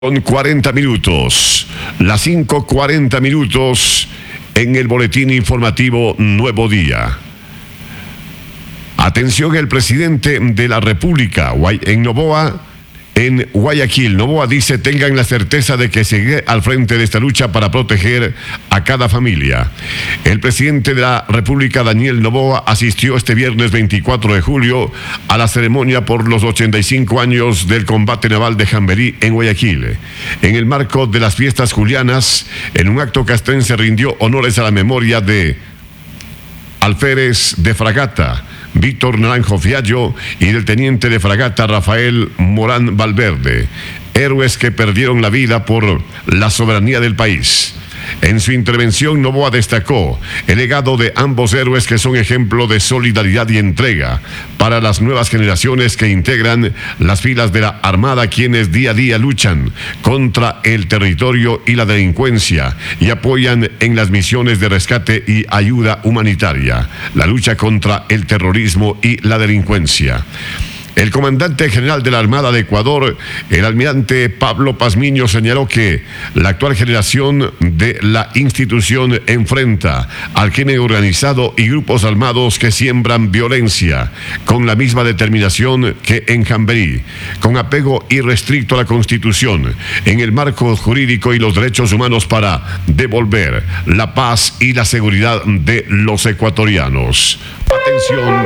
Con 40 minutos, las 5:40 minutos en el boletín informativo Nuevo Día. Atención, el presidente de la República en Guayaquil, Noboa dice: tengan la certeza de que seguiré al frente de esta lucha para proteger a cada familia. El presidente de la República, Daniel Noboa, asistió este viernes 24 de julio a la ceremonia por los 85 años del combate naval de Jamberí en Guayaquil. En el marco de las fiestas julianas, en un acto castrense rindió honores a la memoria de alférez de fragata Víctor Naranjo Fiallo y del teniente de fragata Rafael Morán Valverde, héroes que perdieron la vida por la soberanía del país. En su intervención, Noboa destacó el legado de ambos héroes, que son ejemplo de solidaridad y entrega para las nuevas generaciones que integran las filas de la Armada, quienes día a día luchan contra el territorio y la delincuencia y apoyan en las misiones de rescate y ayuda humanitaria, la lucha contra el terrorismo y la delincuencia. El comandante general de la Armada de Ecuador, el almirante Pablo Pazmiño, señaló que la actual generación de la institución enfrenta al crimen organizado y grupos armados que siembran violencia con la misma determinación que en Jamberí, con apego irrestricto a la Constitución, en el marco jurídico y los derechos humanos, para devolver la paz y la seguridad de los ecuatorianos. Atención.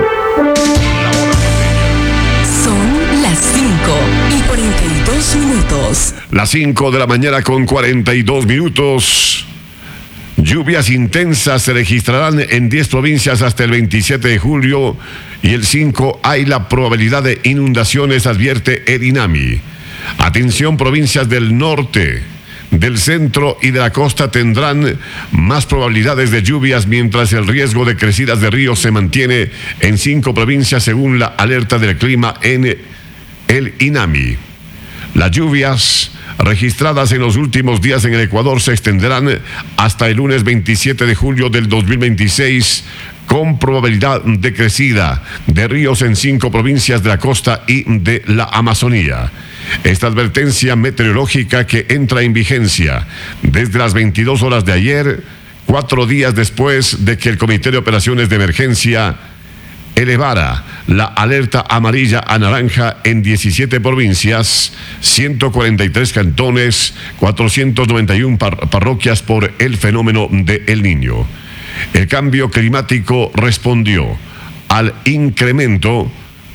Son las 5:42 minutos. Las 5 de la mañana con 42 minutos. Lluvias intensas se registrarán en 10 provincias hasta el 27 de julio y el 5 hay la probabilidad de inundaciones, advierte el INAMI. Atención, provincias del norte, del centro y de la costa tendrán más probabilidades de lluvias, mientras el riesgo de crecidas de ríos se mantiene en 5 provincias según la alerta del clima en el INAMI. Las lluvias registradas en los últimos días en el Ecuador se extenderán hasta el lunes 27 de julio del 2026, con probabilidad de crecida de ríos en 5 provincias de la costa y de la Amazonía. Esta advertencia meteorológica, que entra en vigencia desde las 22 horas de ayer, 4 días después de que el Comité de Operaciones de Emergencia elevara la alerta amarilla a naranja en 17 provincias, 143 cantones, 491 parroquias por el fenómeno de El Niño. El cambio climático respondió al incremento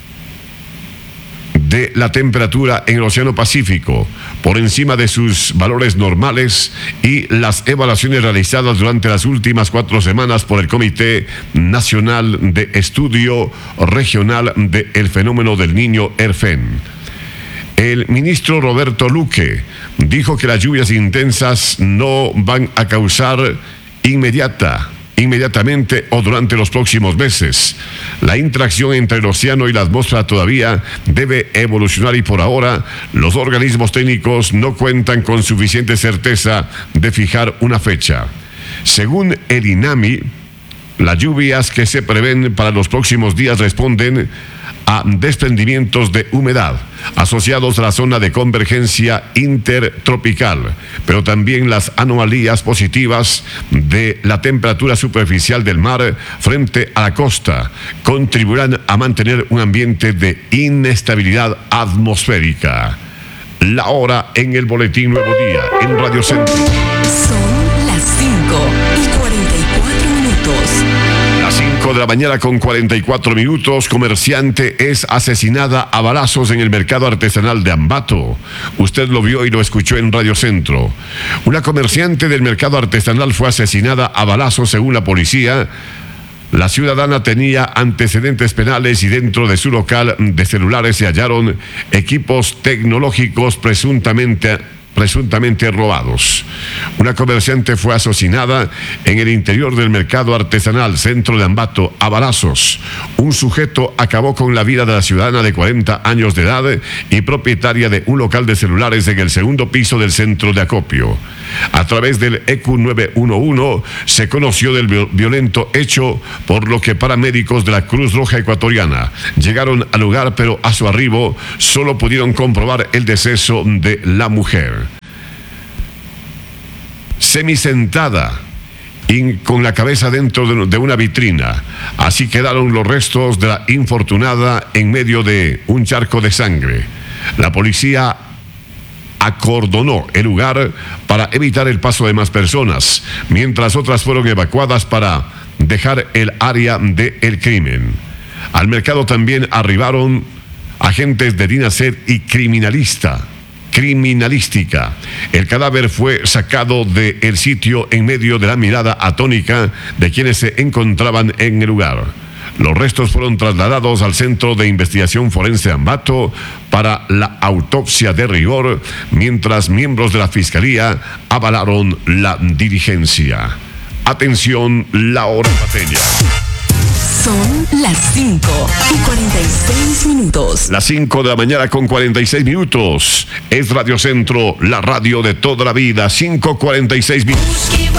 de la temperatura en el Océano Pacífico por encima de sus valores normales y las evaluaciones realizadas durante las últimas 4 semanas por el Comité Nacional de Estudio Regional del Fenómeno del Niño, ERFEN. El ministro Roberto Luque dijo que las lluvias intensas no van a causar inmediatamente o durante los próximos meses. La interacción entre el océano y la atmósfera todavía debe evolucionar y por ahora los organismos técnicos no cuentan con suficiente certeza de fijar una fecha. Según el INAMI, las lluvias que se prevén para los próximos días responden a desprendimientos de humedad asociados a la zona de convergencia intertropical, pero también las anomalías positivas de la temperatura superficial del mar frente a la costa contribuirán a mantener un ambiente de inestabilidad atmosférica. La hora en el boletín Nuevo Día en Radio Centro. Son las 5:44 minutos. 5 de la mañana con 44 minutos. Comerciante es asesinada a balazos en el mercado artesanal de Ambato. Usted lo vio y lo escuchó en Radio Centro. Una comerciante del mercado artesanal fue asesinada a balazos, según la policía. La ciudadana tenía antecedentes penales y dentro de su local de celulares se hallaron equipos tecnológicos presuntamente robados. Una comerciante fue asesinada en el interior del mercado artesanal centro de Ambato a balazos. Un sujeto acabó con la vida de la ciudadana de 40 años de edad y propietaria de un local de celulares en el segundo piso del centro de acopio. A través del EQ 911 se conoció del violento hecho, por lo que paramédicos de la Cruz Roja Ecuatoriana llegaron al lugar, pero a su arribo solo pudieron comprobar el deceso de la mujer. semisentada y con la cabeza dentro de una vitrina. Así quedaron los restos de la infortunada en medio de un charco de sangre. La policía acordonó el lugar para evitar el paso de más personas, mientras otras fueron evacuadas para dejar el área del crimen. Al mercado también arribaron agentes de DINASED y criminalística. El cadáver fue sacado del sitio en medio de la mirada atónica de quienes se encontraban en el lugar. Los restos fueron trasladados al Centro de Investigación Forense Ambato para la autopsia de rigor, mientras miembros de la Fiscalía avalaron la diligencia. Atención, la hora pateña. Son las 5:46. Las 5 de la mañana con 46 minutos. Es Radio Centro, la radio de toda la vida. 5:46 minutos.